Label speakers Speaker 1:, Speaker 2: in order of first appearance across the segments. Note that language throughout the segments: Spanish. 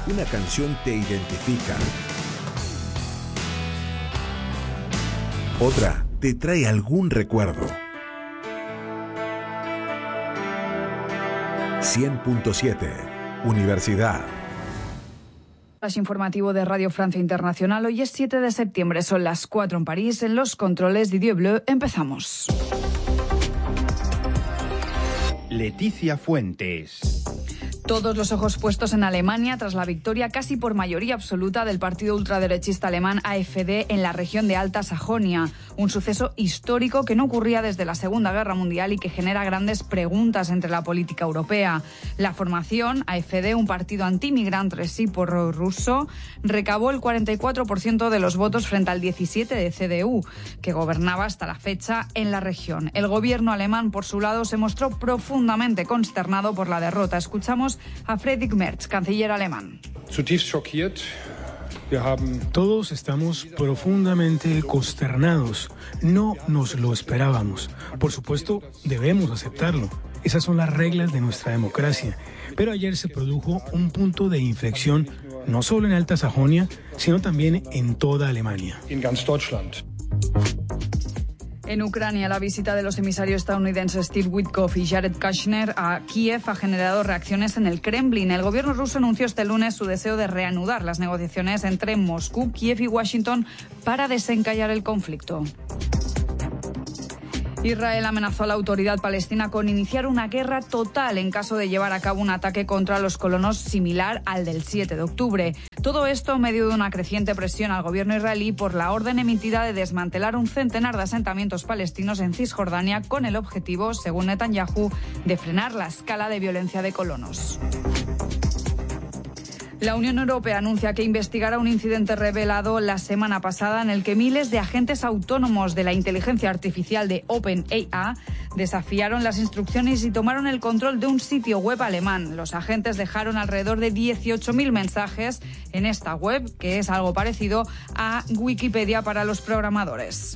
Speaker 1: Una canción te identifica. Otra te trae algún recuerdo. 100.7 Universidad.
Speaker 2: Flash informativo de Radio Francia Internacional. Hoy es 7 de septiembre, son las 4 en París. En los controles Didier Bleu, empezamos.
Speaker 3: Leticia Fuentes.
Speaker 2: Todos los ojos puestos en Alemania tras la victoria casi por mayoría absoluta del partido ultraderechista alemán AfD en la región de Alta Sajonia. Un suceso histórico que no ocurría desde la Segunda Guerra Mundial y que genera grandes preguntas entre la política europea. La formación AfD, un partido antimigrante sí por ruso, recabó el 44% de los votos frente al 17% de CDU, que gobernaba hasta la fecha en la región. El gobierno alemán, por su lado, se mostró profundamente consternado por la derrota. Escuchamos a Friedrich Merz, canciller alemán.
Speaker 4: Todos estamos profundamente consternados. No nos lo esperábamos. Por supuesto, debemos aceptarlo. Esas son las reglas de nuestra democracia. Pero ayer se produjo un punto de inflexión, no solo en Alta Sajonia, sino también en toda Alemania.
Speaker 2: En Ucrania, la visita de los emisarios estadounidenses Steve Witkoff y Jared Kushner a Kiev ha generado reacciones en el Kremlin. El gobierno ruso anunció este lunes su deseo de reanudar las negociaciones entre Moscú, Kiev y Washington para desencallar el conflicto. Israel amenazó a la autoridad palestina con iniciar una guerra total en caso de llevar a cabo un ataque contra los colonos similar al del 7 de octubre. Todo esto en medio de una creciente presión al gobierno israelí por la orden emitida de desmantelar un centenar de asentamientos palestinos en Cisjordania con el objetivo, según Netanyahu, de frenar la escala de violencia de colonos. La Unión Europea anuncia que investigará un incidente revelado la semana pasada en el que miles de agentes autónomos de la inteligencia artificial de OpenAI desafiaron las instrucciones y tomaron el control de un sitio web alemán. Los agentes dejaron alrededor de 18.000 mensajes en esta web, que es algo parecido a Wikipedia para los programadores.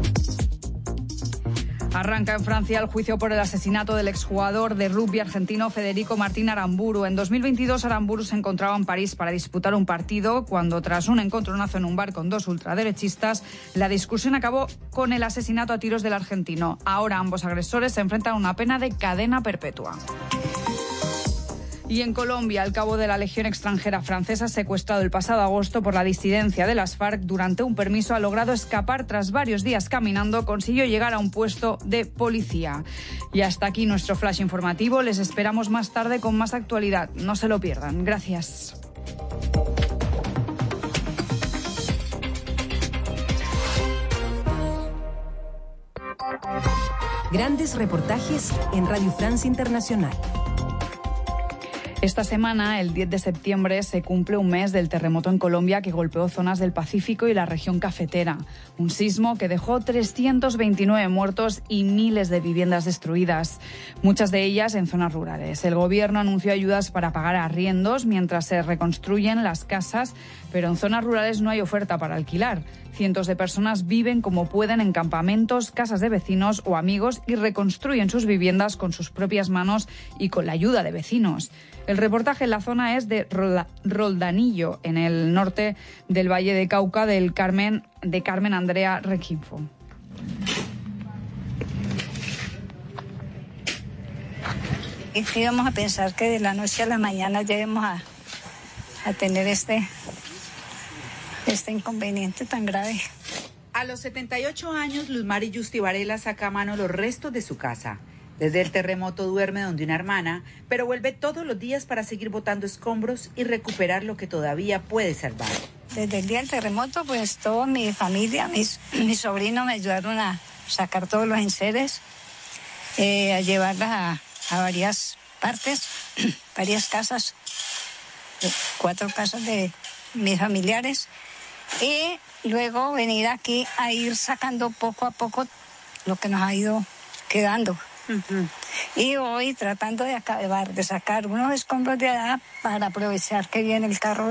Speaker 2: Arranca en Francia el juicio por el asesinato del exjugador de rugby argentino Federico Martín Aramburu. En 2022 Aramburu se encontraba en París para disputar un partido cuando, tras un encontronazo en un bar con dos ultraderechistas, la discusión acabó con el asesinato a tiros del argentino. Ahora ambos agresores se enfrentan a una pena de cadena perpetua. Y en Colombia, el cabo de la Legión extranjera francesa, secuestrado el pasado agosto por la disidencia de las FARC durante un permiso, ha logrado escapar tras varios días caminando, consiguió llegar a un puesto de policía. Y hasta aquí nuestro flash informativo. Les esperamos más tarde con más actualidad. No se lo pierdan. Gracias.
Speaker 5: Grandes reportajes en Radio Francia Internacional.
Speaker 2: Esta semana, el 10 de septiembre, se cumple un mes del terremoto en Colombia que golpeó zonas del Pacífico y la región cafetera. Un sismo que dejó 329 muertos y miles de viviendas destruidas, muchas de ellas en zonas rurales. El gobierno anunció ayudas para pagar arriendos mientras se reconstruyen las casas, pero en zonas rurales no hay oferta para alquilar. Cientos de personas viven como pueden en campamentos, casas de vecinos o amigos y reconstruyen sus viviendas con sus propias manos y con la ayuda de vecinos. El reportaje en la zona es de Roldanillo, en el norte del Valle de Cauca, de Carmen Andrea Requinfo.
Speaker 6: Íbamos a pensar que de la noche a la mañana lleguemos a tener este inconveniente tan grave.
Speaker 7: A los 78 años, Luz Mari Justi Varela saca a mano los restos de su casa. Desde el terremoto duerme donde una hermana, pero vuelve todos los días para seguir botando escombros y recuperar lo que todavía puede salvar.
Speaker 6: Desde el día del terremoto, pues toda mi familia, mis sobrinos me ayudaron a sacar todos los enseres, a llevarlas a varias partes, varias casas, 4 casas de mis familiares, y luego venir aquí a ir sacando poco a poco lo que nos ha ido quedando. Uh-huh. Y hoy tratando de acabar de sacar unos escombros de allá para aprovechar que viene el carro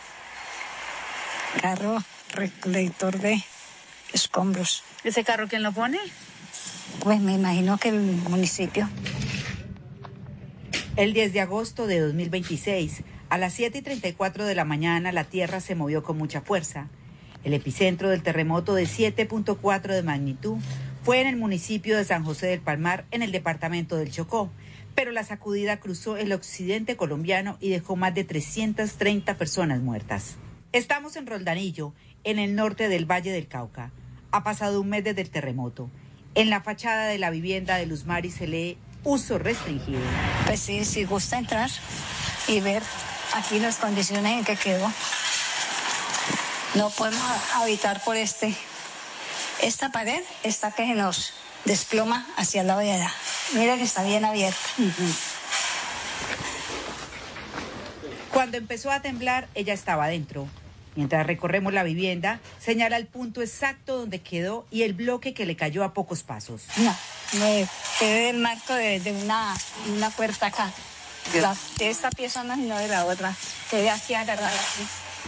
Speaker 6: recolector de escombros.
Speaker 7: ¿Ese carro quién lo pone?
Speaker 6: Pues me imagino que el municipio.
Speaker 7: El 10 de agosto de 2026, a las 7:34 de la mañana, la tierra se movió con mucha fuerza. El epicentro del terremoto de 7.4 de magnitud fue en el municipio de San José del Palmar, en el departamento del Chocó, pero la sacudida cruzó el occidente colombiano y dejó más de 330 personas muertas. Estamos en Roldanillo, en el norte del Valle del Cauca. Ha pasado un mes desde el terremoto. En la fachada de la vivienda de Luz Mari se lee uso restringido.
Speaker 6: Pues sí, si gusta entrar y ver aquí las condiciones en que quedó. No podemos habitar por esta pared está que se nos desploma hacia el lado de allá. Mira que está bien abierta.
Speaker 7: Cuando empezó a temblar, ella estaba adentro. Mientras recorremos la vivienda, señala el punto exacto donde quedó y el bloque que le cayó a pocos pasos.
Speaker 6: No, me quedé del marco de una puerta acá. De esta pieza no, sino de la otra. Quedé aquí agarrada así.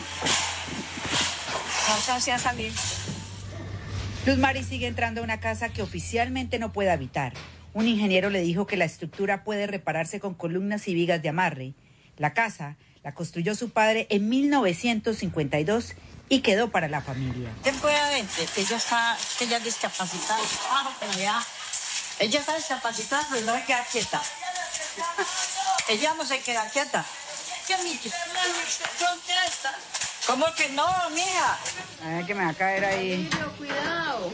Speaker 6: No se hacía salir.
Speaker 7: Luz Mari sigue entrando a una casa que oficialmente no puede habitar. Un ingeniero le dijo que la estructura puede repararse con columnas y vigas de amarre. La casa la construyó su padre en 1952 y quedó para la familia.
Speaker 6: Temporalmente, que ella es discapacitada. Pero ya, ella está discapacitada, pero no se queda quieta. Ella no se queda quieta. ¿Qué, mija? ¿Cómo que no, mija?
Speaker 7: Ay, que me va a caer ahí.
Speaker 8: Cuidado.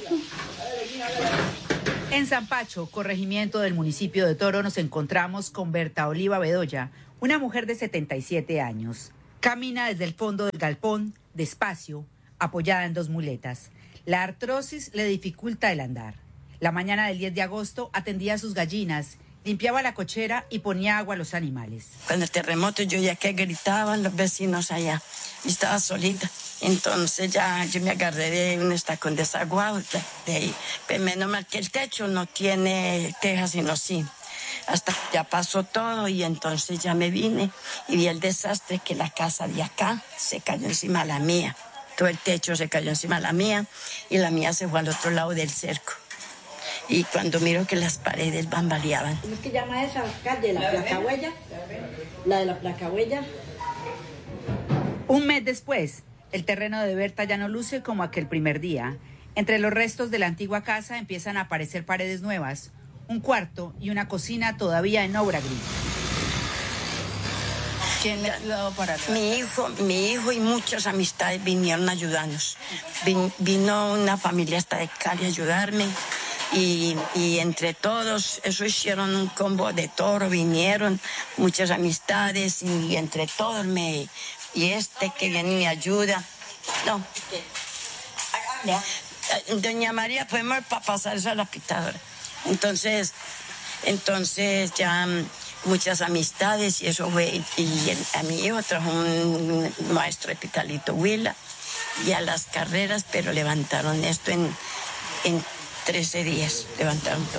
Speaker 7: En Zampacho, corregimiento del municipio de Toro, nos encontramos con Berta Oliva Bedoya, una mujer de 77 años. Camina desde el fondo del galpón, despacio, apoyada en 2 muletas. La artrosis le dificulta el andar. La mañana del 10 de agosto atendía a sus gallinas, limpiaba la cochera y ponía agua a los animales.
Speaker 9: Cuando el terremoto yo ya que gritaban los vecinos allá, y estaba solita. Entonces ya yo me agarré de un estacón desaguado de ahí. Pero menos mal que el techo no tiene tejas sino zinc. Hasta que ya pasó todo y entonces ya me vine y vi el desastre que la casa de acá se cayó encima de la mía. Todo el techo se cayó encima de la mía y la mía se fue al otro lado del cerco. Y cuando miro que las paredes bambaleaban.
Speaker 10: ¿Cómo es que llama esa calle? ¿La Placahuella? La de la Placahuella.
Speaker 7: Un mes después, el terreno de Berta ya no luce como aquel primer día. Entre los restos de la antigua casa empiezan a aparecer paredes nuevas, un cuarto y una cocina todavía en obra gris.
Speaker 6: ¿Quién le ayudó para
Speaker 9: Mi hijo y muchas amistades vinieron a ayudarnos. Vino una familia hasta de Cali a ayudarme. Y entre todos, eso hicieron un combo de Toro, vinieron muchas amistades y entre todos y que viene y me ayuda. No. Doña María, podemos pasar eso a la pitadora. Entonces ya muchas amistades y eso fue, y a mi hijo trajo un maestro de Pitalito Huila y a las carreras, pero levantaron esto en 13 días, levantaron todo.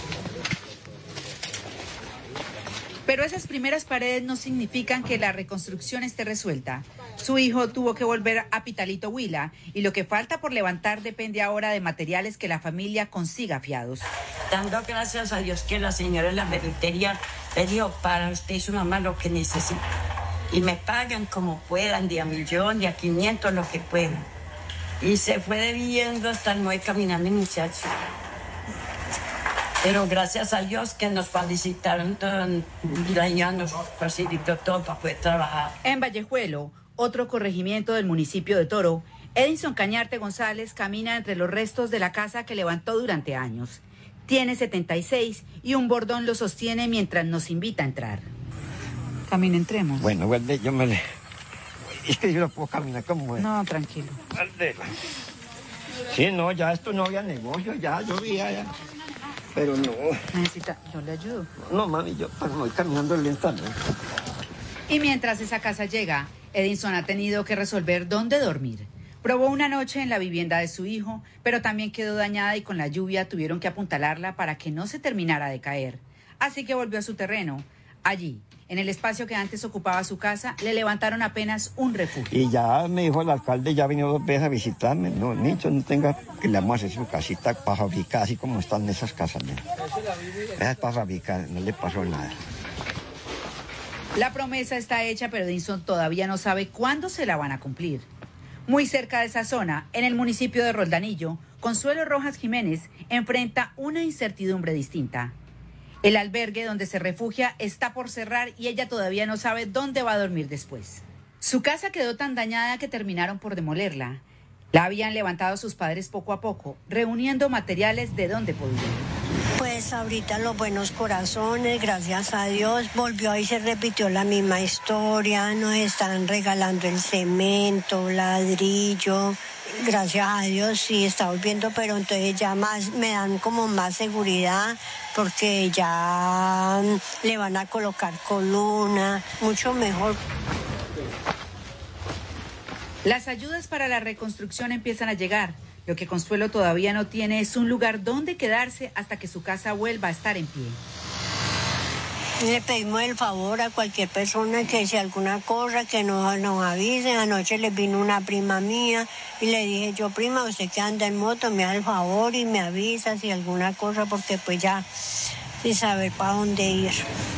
Speaker 7: Pero esas primeras paredes no significan que la reconstrucción esté resuelta. Su hijo tuvo que volver a Pitalito Huila y lo que falta por levantar depende ahora de materiales que la familia consiga fiados.
Speaker 9: Dando gracias a Dios que la señora de la ferretería le dijo, para usted y su mamá lo que necesita. Y me pagan como puedan, de a 1.000.000, de a 500, lo que puedan. Y se fue debiendo hasta el 9 caminando el muchacho. Pero gracias a Dios que nos felicitaron, nos facilitó todo para poder trabajar.
Speaker 7: En Vallejuelo, otro corregimiento del municipio de Toro, Edinson Cañarte González camina entre los restos de la casa que levantó durante años. Tiene 76 y un bordón lo sostiene mientras nos invita a entrar. Camina, entremos.
Speaker 11: Bueno, guarde, yo me le... Es que yo no puedo caminar como es.
Speaker 7: No, tranquilo.
Speaker 11: Guarde. Sí, no, ya esto no había negocio, ya yo veía ya. Pero no.
Speaker 7: Necesita, yo le ayudo.
Speaker 11: No, mami, yo pues, voy caminando lentamente.
Speaker 7: Y mientras esa casa llega, Edinson ha tenido que resolver dónde dormir. Probó una noche en la vivienda de su hijo, pero también quedó dañada y con la lluvia tuvieron que apuntalarla para que no se terminara de caer. Así que volvió a su terreno. Allí, en el espacio que antes ocupaba su casa, le levantaron apenas un refugio.
Speaker 11: Y ya me dijo el alcalde, ya vino 2 veces a visitarme. No, Nicho, no tenga que le vamos a hacer su casita para fabricar, así como están esas casas. ¿No? Es para fabricar, no le pasó nada.
Speaker 7: La promesa está hecha, pero Edinson todavía no sabe cuándo se la van a cumplir. Muy cerca de esa zona, en el municipio de Roldanillo, Consuelo Rojas Jiménez enfrenta una incertidumbre distinta. El albergue donde se refugia está por cerrar y ella todavía no sabe dónde va a dormir después. Su casa quedó tan dañada que terminaron por demolerla. La habían levantado sus padres poco a poco, reuniendo materiales de donde podían.
Speaker 8: Pues ahorita los buenos corazones, gracias a Dios, volvió y se repitió la misma historia, nos están regalando el cemento, ladrillo, gracias a Dios sí está volviendo, pero entonces ya más me dan como más seguridad porque ya le van a colocar columna, mucho mejor.
Speaker 7: Las ayudas para la reconstrucción empiezan a llegar. Lo que Consuelo todavía no tiene es un lugar donde quedarse hasta que su casa vuelva a estar en pie.
Speaker 8: Le pedimos el favor a cualquier persona que si alguna cosa que nos avisen. Anoche le vino una prima mía y le dije yo, prima, usted que anda en moto, me da el favor y me avisa si alguna cosa, porque pues ya sin saber para dónde ir.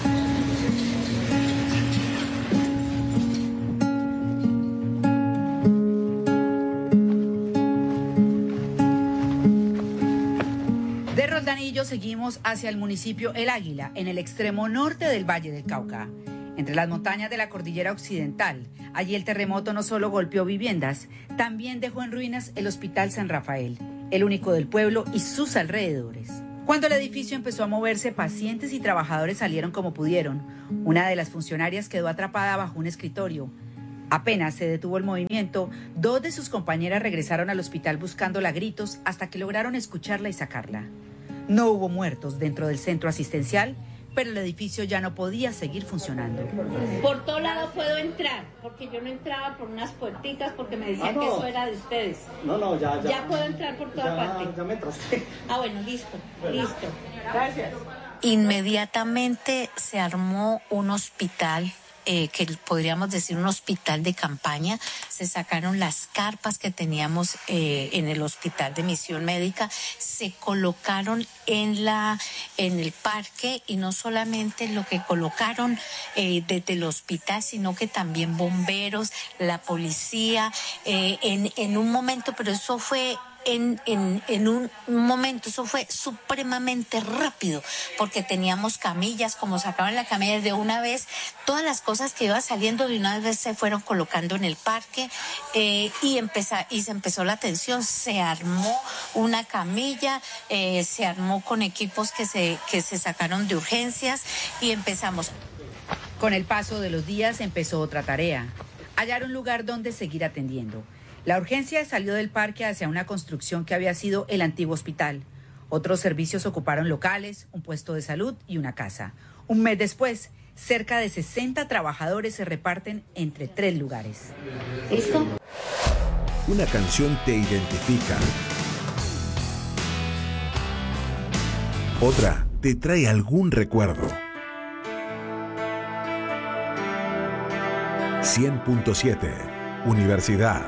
Speaker 7: De Roldanillo seguimos hacia el municipio El Águila, en el extremo norte del Valle del Cauca. Entre las montañas de la cordillera occidental, allí el terremoto no solo golpeó viviendas, también dejó en ruinas el Hospital San Rafael, el único del pueblo y sus alrededores. Cuando el edificio empezó a moverse, pacientes y trabajadores salieron como pudieron. Una de las funcionarias quedó atrapada bajo un escritorio. Apenas se detuvo el movimiento, 2 de sus compañeras regresaron al hospital buscándola a gritos hasta que lograron escucharla y sacarla. No hubo muertos dentro del centro asistencial, pero el edificio ya no podía seguir funcionando.
Speaker 12: Por todo lado puedo entrar, porque yo no entraba por unas puerticas porque me decían que eso era de ustedes. Ya. Ya puedo entrar por toda parte. Ya me entraste. Bueno, listo. Gracias.
Speaker 13: Inmediatamente se armó un hospital, que podríamos decir un hospital de campaña. Se sacaron las carpas que teníamos en el hospital de misión médica, se colocaron en el parque, y no solamente lo que colocaron desde el hospital, sino que también bomberos, la policía, en un momento, pero eso fue en un momento, eso fue supremamente rápido, porque teníamos camillas, como sacaban la camilla de una vez, todas las cosas que iban saliendo de una vez se fueron colocando en el parque, y se empezó la atención, se armó una camilla, se armó con equipos que se sacaron de urgencias y empezamos.
Speaker 7: Con el paso de los días empezó otra tarea, hallar un lugar donde seguir atendiendo. La urgencia salió del parque hacia una construcción que había sido el antiguo hospital. Otros servicios ocuparon locales, un puesto de salud y una casa. Un mes después, cerca de 60 trabajadores se reparten entre 3 lugares.
Speaker 12: ¿Listo?
Speaker 1: Una canción te identifica. Otra te trae algún recuerdo. 100.7 Universidad.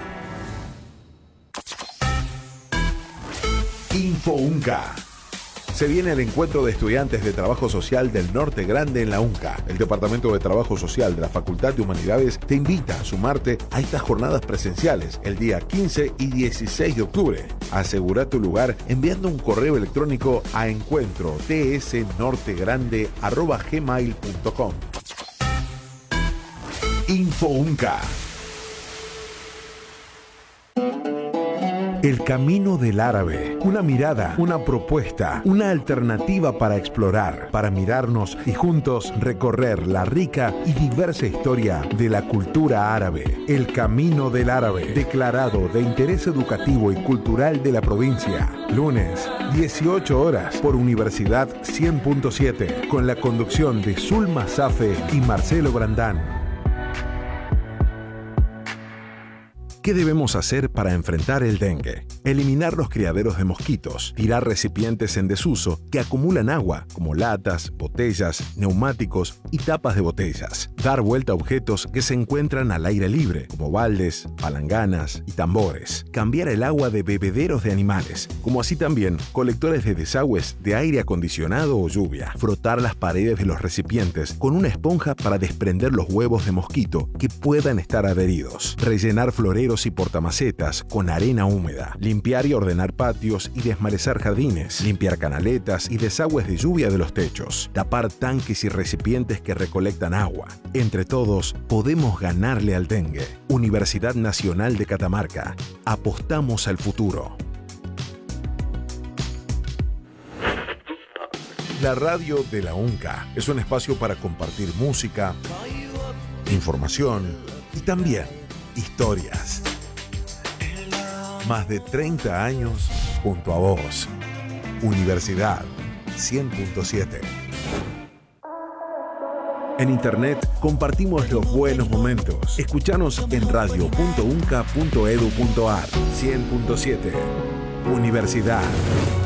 Speaker 1: InfoUnca. Se viene el encuentro de estudiantes de Trabajo Social del Norte Grande en la UNCA. El Departamento de Trabajo Social de la Facultad de Humanidades te invita a sumarte a estas jornadas presenciales el día 15 y 16 de octubre. Asegura tu lugar enviando un correo electrónico a encuentro.tsnortegrande@gmail.com. InfoUnca. El camino del árabe. Una mirada, una propuesta, una alternativa para explorar, para mirarnos y juntos recorrer la rica y diversa historia de la cultura árabe. El camino del árabe, declarado de interés educativo y cultural de la provincia. Lunes, 18 horas, por Universidad 100.7, con la conducción de Zulma Safe y Marcelo Brandán. ¿Qué debemos hacer para enfrentar el dengue? eliminar los criaderos de mosquitos, tirar recipientes en desuso que acumulan agua, como latas, botellas, neumáticos y tapas de botellas, dar vuelta a objetos que se encuentran al aire libre, como baldes, palanganas y tambores, cambiar el agua de bebederos de animales, como así también colectores de desagües de aire acondicionado o lluvia, frotar las paredes de los recipientes con una esponja para desprender los huevos de mosquito que puedan estar adheridos, rellenar floreros y portamacetas con arena húmeda, limpiar y ordenar patios y desmalezar jardines, limpiar canaletas y desagües de lluvia de los techos, tapar tanques y recipientes que recolectan agua. Entre todos, podemos ganarle al dengue. Universidad Nacional de Catamarca. Apostamos al futuro. La radio de la UNCA es un espacio para compartir música, información y también historias. Más de 30 años junto a vos. Universidad 100.7. En internet compartimos los buenos momentos. Escuchanos en radio.unca.edu.ar 100.7. Universidad.